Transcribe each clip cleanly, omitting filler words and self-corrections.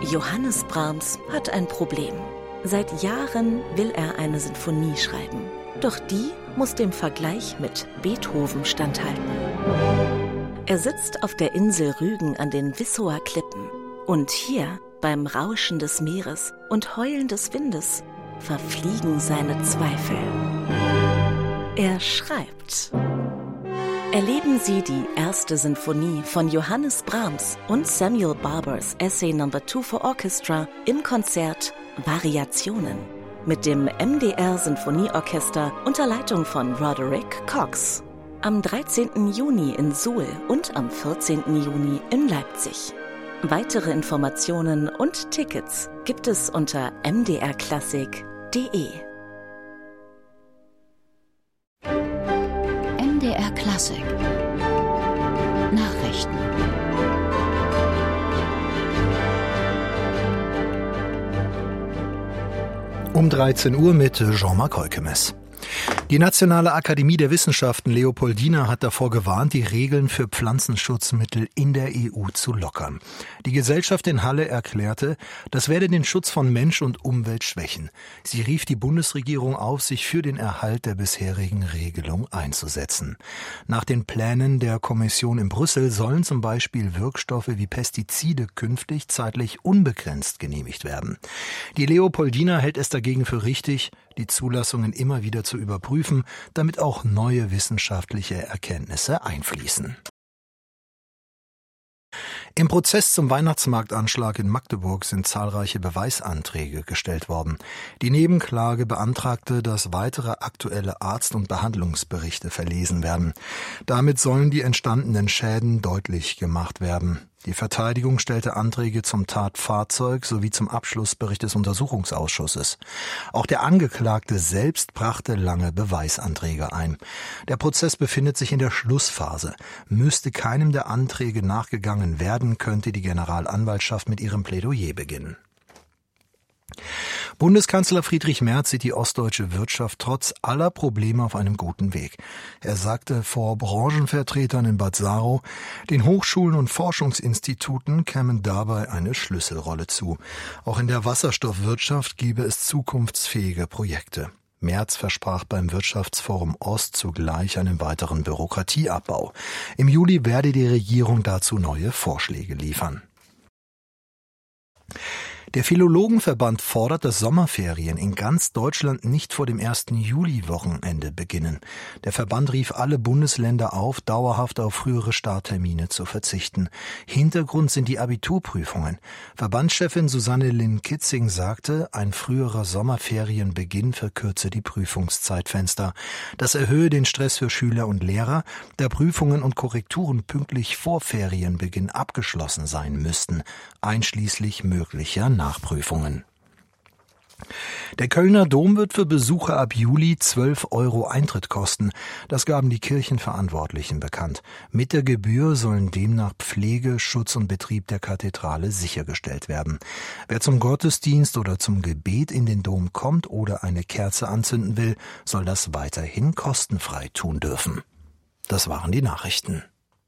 Johannes Brahms hat ein Problem. Seit Jahren will er eine Sinfonie schreiben. Doch die muss dem Vergleich mit Beethoven standhalten. Er sitzt auf der Insel Rügen an den Wissower Klippen. Und hier, beim Rauschen des Meeres und Heulen des Windes, verfliegen seine Zweifel. Er schreibt. Erleben Sie die erste Sinfonie von Johannes Brahms und Samuel Barbers Essay No. 2 for Orchestra im Konzert Variationen mit dem MDR Sinfonieorchester unter Leitung von Roderick Cox. Am 13. Juni in Suhl und am 14. Juni in Leipzig. Weitere Informationen und Tickets gibt es unter mdrklassik.de. MDR Klassik Nachrichten. Um 13 Uhr mit Jean-Marc Heukemes. Die Nationale Akademie der Wissenschaften Leopoldina hat davor gewarnt, die Regeln für Pflanzenschutzmittel in der EU zu lockern. Die Gesellschaft in Halle erklärte, das werde den Schutz von Mensch und Umwelt schwächen. Sie rief die Bundesregierung auf, sich für den Erhalt der bisherigen Regelung einzusetzen. Nach den Plänen der Kommission in Brüssel sollen zum Beispiel Wirkstoffe wie Pestizide künftig zeitlich unbegrenzt genehmigt werden. Die Leopoldina hält es dagegen für richtig, die Zulassungen immer wieder zu überprüfen, damit auch neue wissenschaftliche Erkenntnisse einfließen. Im Prozess zum Weihnachtsmarktanschlag in Magdeburg sind zahlreiche Beweisanträge gestellt worden. Die Nebenklage beantragte, dass weitere aktuelle Arzt- und Behandlungsberichte verlesen werden. Damit sollen die entstandenen Schäden deutlich gemacht werden. Die Verteidigung stellte Anträge zum Tatfahrzeug sowie zum Abschlussbericht des Untersuchungsausschusses. Auch der Angeklagte selbst brachte lange Beweisanträge ein. Der Prozess befindet sich in der Schlussphase. Müsste keinem der Anträge nachgegangen werden, könnte die Generalanwaltschaft mit ihrem Plädoyer beginnen. Bundeskanzler Friedrich Merz sieht die ostdeutsche Wirtschaft trotz aller Probleme auf einem guten Weg. Er sagte vor Branchenvertretern in Bad Saro, den Hochschulen und Forschungsinstituten kämen dabei eine Schlüsselrolle zu. Auch in der Wasserstoffwirtschaft gebe es zukunftsfähige Projekte. Merz versprach beim Wirtschaftsforum Ost zugleich einen weiteren Bürokratieabbau. Im Juli werde die Regierung dazu neue Vorschläge liefern. Der Philologenverband fordert, dass Sommerferien in ganz Deutschland nicht vor dem 1. Juli-Wochenende beginnen. Der Verband rief alle Bundesländer auf, dauerhaft auf frühere Starttermine zu verzichten. Hintergrund sind die Abiturprüfungen. Verbandschefin Susanne Linn-Kitzing sagte, ein früherer Sommerferienbeginn verkürze die Prüfungszeitfenster. Das erhöhe den Stress für Schüler und Lehrer, da Prüfungen und Korrekturen pünktlich vor Ferienbeginn abgeschlossen sein müssten, einschließlich möglicher Nachprüfungen. Der Kölner Dom wird für Besucher ab Juli 12 € Eintritt kosten. Das gaben die Kirchenverantwortlichen bekannt. Mit der Gebühr sollen demnach Pflege, Schutz und Betrieb der Kathedrale sichergestellt werden. Wer zum Gottesdienst oder zum Gebet in den Dom kommt oder eine Kerze anzünden will, soll das weiterhin kostenfrei tun dürfen. Das waren die Nachrichten.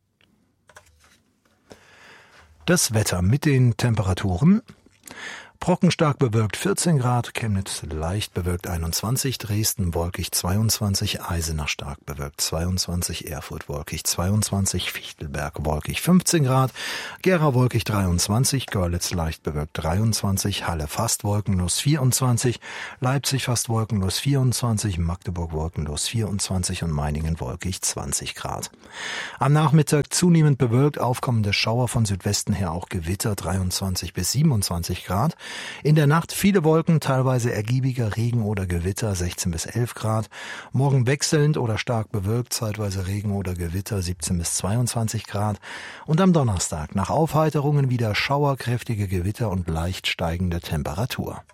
Das Wetter mit den Temperaturen: Brocken stark bewölkt 14 Grad, Chemnitz leicht bewölkt 21, Dresden wolkig 22, Eisenach stark bewölkt 22, Erfurt wolkig 22, Fichtelberg wolkig 15 Grad, Gera wolkig 23, Görlitz leicht bewölkt 23, Halle fast wolkenlos 24, Leipzig fast wolkenlos 24, Magdeburg wolkenlos 24 und Meiningen wolkig 20 Grad. Am Nachmittag zunehmend bewölkt, aufkommende Schauer von Südwesten her auch Gewitter 23 bis 27 Grad. In der Nacht viele Wolken, teilweise ergiebiger Regen oder Gewitter 16 bis 11 Grad. Morgen wechselnd oder stark bewölkt, zeitweise Regen oder Gewitter 17 bis 22 Grad. Und am Donnerstag nach Aufheiterungen wieder Schauer, kräftige Gewitter und leicht steigende Temperatur.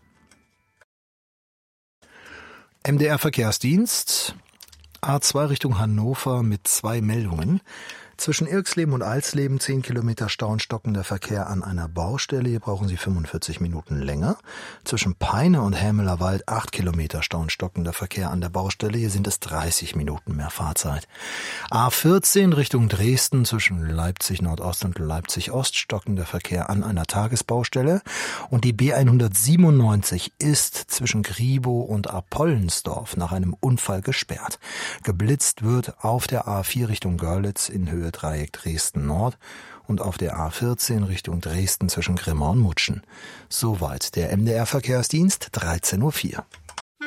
MDR Verkehrsdienst, A2 Richtung Hannover mit 2 Meldungen. Zwischen Irxleben und Alsleben 10 Kilometer Stau und stockender Verkehr an einer Baustelle. Hier brauchen Sie 45 Minuten länger. Zwischen Peine und Hämeler Wald 8 Kilometer Stau und stockender Verkehr an der Baustelle. Hier sind es 30 Minuten mehr Fahrzeit. A14 Richtung Dresden zwischen Leipzig Nordost und Leipzig Ost stockender Verkehr an einer Tagesbaustelle. Und die B197 ist zwischen Griebow und Apollensdorf nach einem Unfall gesperrt. Geblitzt wird auf der A4 Richtung Görlitz in Höhe Dreieck Dresden Nord und auf der A14 Richtung Dresden zwischen Grimma und Mutschen. Soweit der MDR Verkehrsdienst, 13:04 Uhr.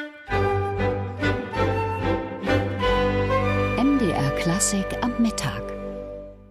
MDR Klassik am Mittag.